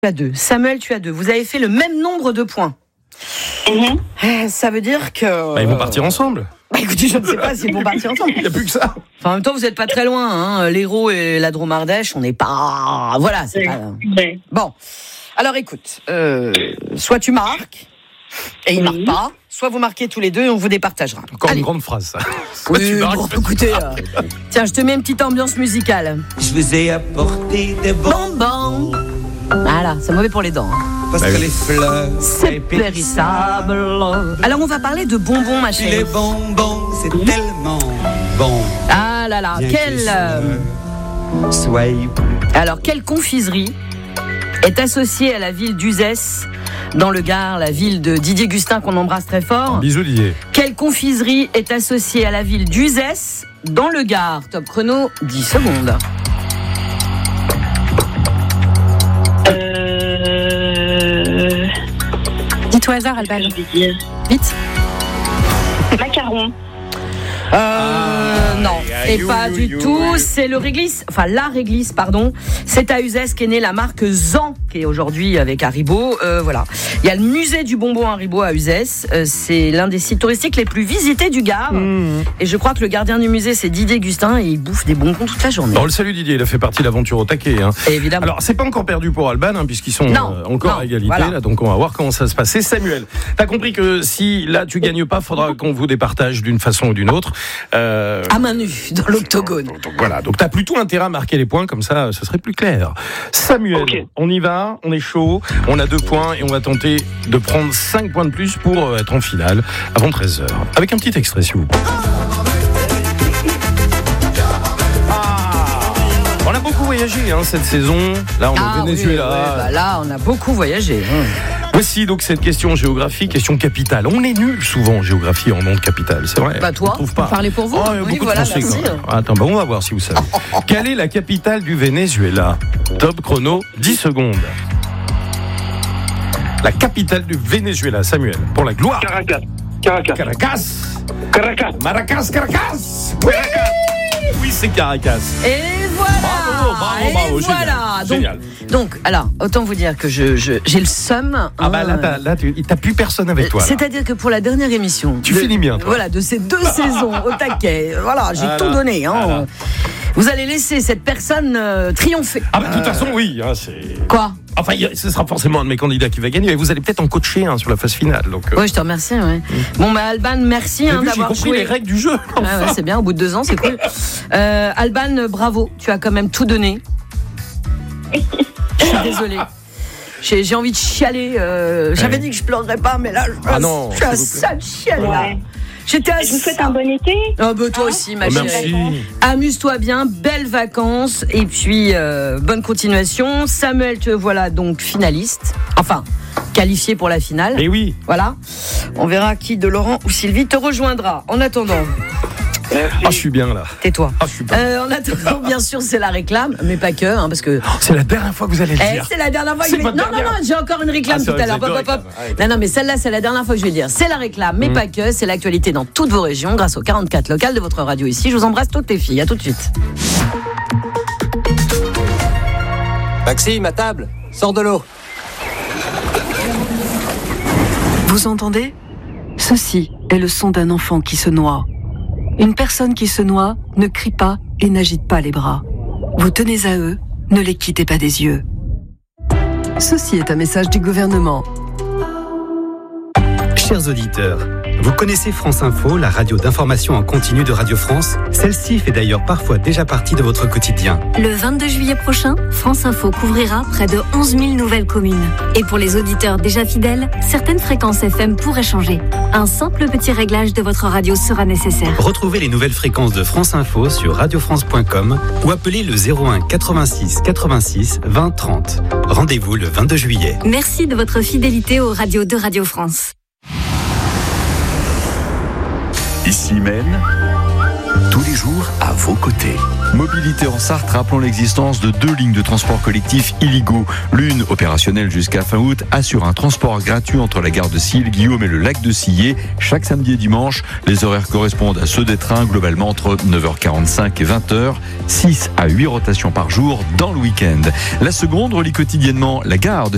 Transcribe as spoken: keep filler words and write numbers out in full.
Tu as deux. Samuel, tu as deux. Vous avez fait le même nombre de points. Mmh. Ça veut dire que... Bah, ils vont partir ensemble. Bah, écoutez, je ne sais pas s'ils vont partir ensemble. Il n'y a plus que ça. Enfin, en même temps, vous n'êtes pas très loin. Hein. L'Hérault et la Drôme-Ardèche, on n'est pas... Voilà, c'est pas... Bon. Alors, écoute. Euh, soit tu marques, et il ne marque pas. Soit vous marquez tous les deux et on vous départagera. Encore Allez. Une grande phrase, ça. Oui, tu marques, bon, écoutez, euh, tiens, je te mets une petite ambiance musicale. Je vous ai apporté des bonbons. Voilà, c'est mauvais pour les dents. Hein. Parce que les fleurs, c'est périssable. Alors, on va parler de bonbons, ma chérie. Les bonbons, c'est tellement bon. Ah là là, quelle... Soyez plus. Alors, quelle confiserie est associée à la ville d'Uzès, dans le Gard, la ville de Didier Gustin, qu'on embrasse très fort. Bisous, Didier. Quelle confiserie est associée à la ville d'Uzès, dans le Gard? Top chrono, dix secondes. Euh... Dis-toi hasard, Alban. Vite. Macaron. Euh, ah, non, et you, pas you, du you, tout. You. C'est le réglisse, enfin la réglisse, pardon. C'est à Uzès qu'est née la marque Zan, qui est aujourd'hui avec Haribo. Euh, voilà. Il y a le musée du bonbon Haribo à Uzès. Euh, c'est l'un des sites touristiques les plus visités du Gard. Mmh. Et je crois que le gardien du musée, c'est Didier Gustin, et il bouffe des bonbons toute la journée. On le salue, Didier. Il a fait partie de l'aventure au taquet. Hein. Évidemment. Alors, c'est pas encore perdu pour Alban, hein, puisqu'ils sont non, euh, encore non, à égalité. Voilà. Là, donc, on va voir comment ça se passe. C'est Samuel. T'as compris que si là tu gagnes pas, faudra qu'on vous départage d'une façon ou d'une autre. Euh, À main nue, dans l'octogone. Donc, donc voilà, donc t'as plutôt intérêt à marquer les points, comme ça, ça serait plus clair. Samuel, okay. On y va, on est chaud, on a deux points et on va tenter de prendre cinq points de plus pour être en finale avant treize heures. Avec un petit extrait, s'il vous plaît. Ah, on a beaucoup voyagé hein, cette saison. Là, on ah, est au Venezuela. Oui, oui, bah là, on a beaucoup voyagé. Hein. Voici donc cette question géographie, question capitale. On est nul souvent en géographie en nom de capitale, c'est vrai. Bah toi, on trouve pas. Parlez pour vous. Oh, il y a oui, beaucoup voilà, de Français. merci. Attends, bah on va voir si vous savez. Quelle est la capitale du Venezuela? Top chrono, dix secondes. La capitale du Venezuela, Samuel, pour la gloire. Caracas. Caracas. Caracas. Caracas. Maracas, Caracas. Oui, oui c'est Caracas. Et voilà. Bravo, bravo, bravo. Et Génial. voilà. Donc, Génial. Donc, alors, autant vous dire que je, je, j'ai le seum. Hein, ah bah là, t'as, là tu, t'as plus personne avec toi. Là. C'est-à-dire que pour la dernière émission... Tu de, finis bien, toi. Voilà, de ces deux saisons au taquet, voilà, j'ai voilà, tout donné. Hein, voilà. Vous allez laisser cette personne euh, triompher. Ah bah de toute euh... façon, oui. Hein, c'est... Quoi? Enfin, ce sera forcément un de mes candidats qui va gagner, mais vous allez peut-être en coacher hein, sur la phase finale. Donc, euh... oui, je te remercie. Ouais. Mmh. Bon, bah Alban, merci hein, vu, d'avoir j'ai compris joué. les règles du jeu. Enfin. Ah ouais, c'est bien, au bout de deux ans, c'est cool. Euh, Alban, bravo, tu as quand même tout donné. Je suis désolée. J'ai, j'ai envie de chialer. Euh, j'avais ouais. dit que je pleurerais pas, mais là, je, ah non, je suis à ça de chialer. Ouais. J'étais à Je vous souhaite un bon été. Oh, bah, toi ah. aussi, ma oh, chérie. Merci. Amuse-toi bien, belles vacances et puis euh, bonne continuation. Samuel, te voilà donc finaliste. Enfin, qualifié pour la finale. Mais oui. Voilà. On verra qui de Laurent ou Sylvie te rejoindra. En attendant. Merci. Ah, je suis bien là. Tais-toi. Ah, je suis bien. Euh, en attendant, bien sûr, c'est la réclame, mais pas que, hein, parce que. Oh, c'est la dernière fois que vous allez le eh, dire. C'est la dernière fois que c'est je vais. Non, non, non, j'ai encore une réclame ah, tout à l'heure. Hop, hop, hop. Non, non, mais celle-là, c'est la dernière fois que je vais le dire. C'est la réclame, mais mmh. pas que. C'est l'actualité dans toutes vos régions, grâce aux quarante-quatre locales de votre radio ici. Je vous embrasse toutes les filles. À tout de suite. Maxime, à table. Sors de l'eau. Vous entendez ? Ceci est le son d'un enfant qui se noie. Une personne qui se noie ne crie pas et n'agite pas les bras. Vous tenez à eux, ne les quittez pas des yeux. Ceci est un message du gouvernement. Chers auditeurs, vous connaissez France Info, la radio d'information en continu de Radio France. Celle-ci fait d'ailleurs parfois déjà partie de votre quotidien. Le vingt-deux juillet prochain, France Info couvrira près de onze mille nouvelles communes. Et pour les auditeurs déjà fidèles, certaines fréquences F M pourraient changer. Un simple petit réglage de votre radio sera nécessaire. Retrouvez les nouvelles fréquences de France Info sur radio france point com ou appelez le zéro un quatre-vingt-six quatre-vingt-six vingt trente. Rendez-vous le vingt-deux juillet. Merci de votre fidélité aux radios de Radio France. Ici Maine, tous les jours à vos côtés. Mobilité en Sarthe, rappelons l'existence de deux lignes de transport collectif illégaux. L'une, opérationnelle jusqu'à fin août, assure un transport gratuit entre la gare de Sille-Guillaume et le lac de Sillé, chaque samedi et dimanche. Les horaires correspondent à ceux des trains, globalement entre neuf heures quarante-cinq et vingt heures, six à huit rotations par jour dans le week-end. La seconde relie quotidiennement la gare de